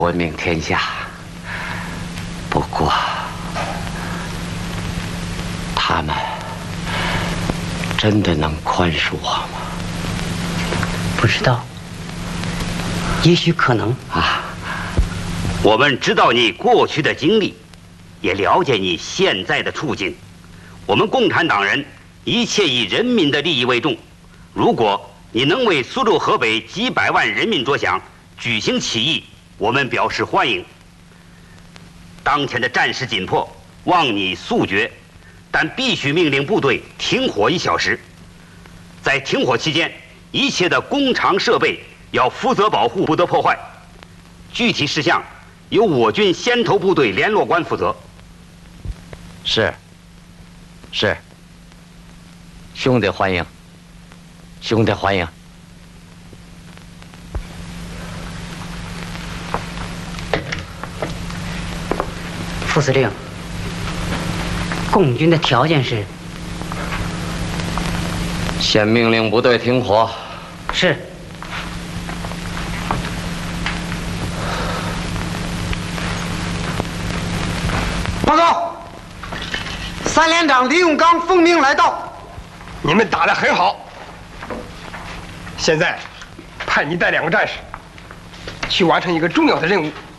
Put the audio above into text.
闻名天下。不过，他们真的能宽恕我吗？ 不知道，也许可能啊。 我们知道你过去的经历，也了解你现在的处境。我们共产党人一切以人民的利益为重。如果你能为苏州河北几百万人民着想，举行起义，我们表示欢迎。当前的战事紧迫，望你速决，但必须命令部队停火1小时。在停火期间，一切的工厂设备要负责保护，不得破坏。具体事项由我军先头部队联络官负责。 是。兄弟欢迎，兄弟欢迎。 副司令，共军的条件是？ 先命令部队停火。 是。 报告，3连长李永刚奉命来到。 你们打得很好。现在，派你带2个战士，去完成一个重要的任务。